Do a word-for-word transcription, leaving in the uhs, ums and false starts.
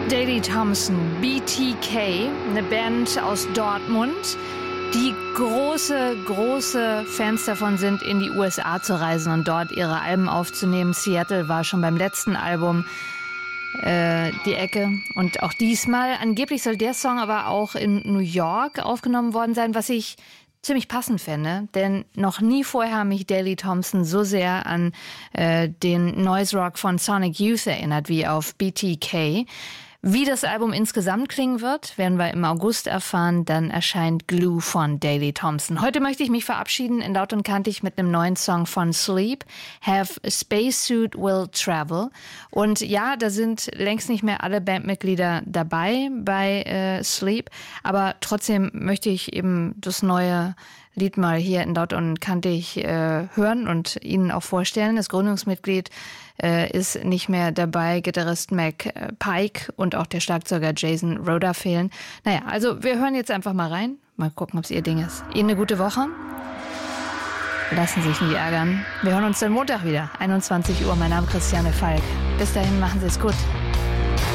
Daley Thompson, B T K, eine Band aus Dortmund, die große, große Fans davon sind, in die U S A zu reisen und dort ihre Alben aufzunehmen. Seattle war schon beim letzten Album äh, die Ecke. Und auch diesmal, angeblich soll der Song aber auch in New York aufgenommen worden sein, was ich ziemlich passend fände, denn noch nie vorher hat mich Daley Thompson so sehr an äh, den Noise Rock von Sonic Youth erinnert wie auf B T K. Wie das Album insgesamt klingen wird, werden wir im August erfahren. Dann erscheint Glue von Daley Thompson. Heute möchte ich mich verabschieden in Laut und Kantig mit einem neuen Song von Sleep. Have a Spacesuit Will Travel. Und ja, da sind längst nicht mehr alle Bandmitglieder dabei bei äh, Sleep. Aber trotzdem möchte ich eben das neue Lied mal hier in Laut und Kantig äh, hören und Ihnen auch vorstellen. Das Gründungsmitglied äh, ist nicht mehr dabei. Gitarrist Mac Pike und auch der Schlagzeuger Jason Roda fehlen. Naja, also wir hören jetzt einfach mal rein. Mal gucken, ob es Ihr Ding ist. Ihnen eine gute Woche. Lassen Sie sich nie ärgern. Wir hören uns dann Montag wieder, einundzwanzig Uhr. Mein Name ist Christiane Falk. Bis dahin, machen Sie es gut.